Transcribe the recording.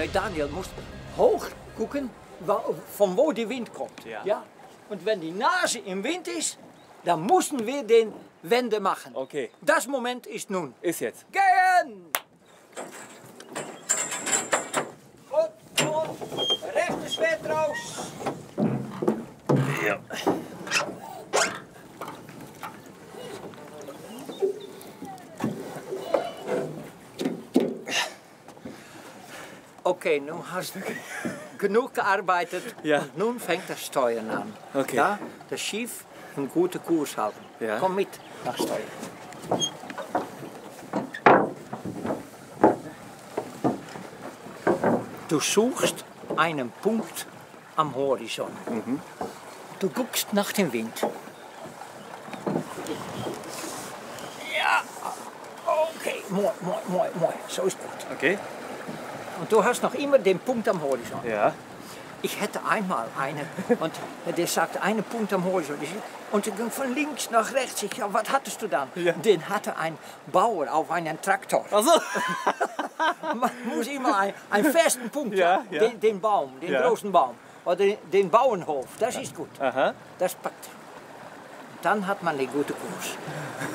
Daniel, musst hoch gucken, von wo die Wind kommt. Ja. Und wenn die Nase im Wind ist, dann müssen wir den Wende machen. Okay. Das Moment ist nun. Ist jetzt. Gehen! Und rechtes Schwert raus. Ja. Okay, nun hast du genug gearbeitet. Ja. Und nun fängt das Steuern an. Okay. Ja, das Schiff einen guten Kurs halten. Ja. Komm mit nach Steuern. Du suchst einen Punkt am Horizont. Du guckst nach dem Wind. Ja, okay, mooi. So ist gut. Okay. Und du hast noch immer den Punkt am Horizont. Ja. Ich hätte einmal eine und der sagte, einen Punkt am Horizont. Und ich ging von links nach rechts. Ich, ja, was hattest du dann? Ja. Den hatte ein Bauer auf einen Traktor. Also. Man muss immer einen festen Punkt Ja, haben. ja. Den Baum, den Ja. großen Baum. Oder den Bauernhof, das ist gut. Aha. Das packt. Dann hat man den guten Kurs.